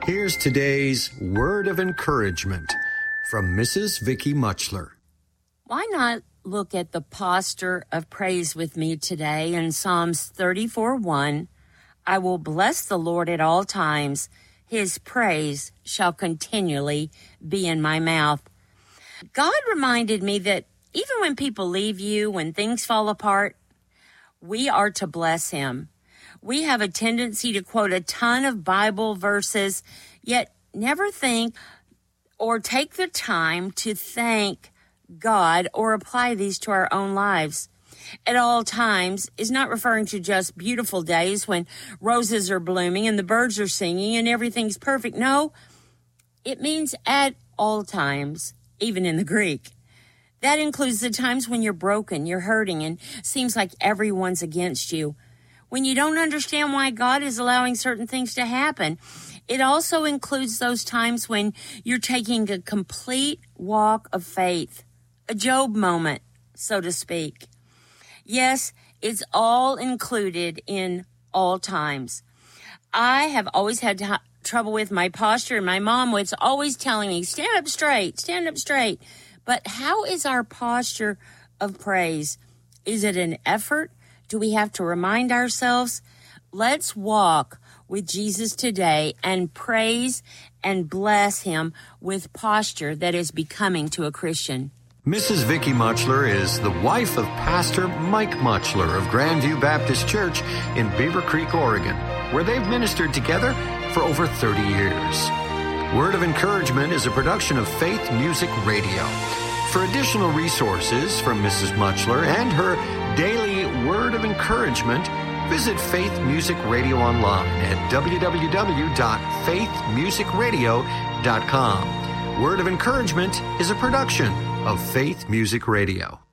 Here's today's word of encouragement from Mrs. Vicky Muchler. Why not look at the posture of praise with me today in Psalms 34:1? I will bless the Lord at all times. His praise shall continually be in my mouth. God reminded me that even when people leave you, when things fall apart, we are to bless him. We have a tendency to quote a ton of Bible verses, yet never think or take the time to thank God or apply these to our own lives. At all times is not referring to just beautiful days when roses are blooming and the birds are singing and everything's perfect. No, it means at all times, even in the Greek. That includes the times when you're broken, you're hurting, and seems like everyone's against you. When you don't understand why God is allowing certain things to happen. It also includes those times when you're taking a complete walk of faith, a Job moment, so to speak. Yes, it's all included in all times. I have always had trouble with my posture, and my mom was always telling me, stand up straight, stand up straight. But how is our posture of praise? Is it an effort? Do we have to remind ourselves? Let's walk with Jesus today and praise and bless him with posture that is becoming to a Christian. Mrs. Vicky Muchler is the wife of Pastor Mike Muchler of Grandview Baptist Church in Beaver Creek, Oregon, where they've ministered together for over 30 years. Word of Encouragement is a production of Faith Music Radio. For additional resources from Mrs. Muchler and her daily Word of Encouragement, visit Faith Music Radio online at www.faithmusicradio.com. Word of Encouragement is a production of Faith Music Radio.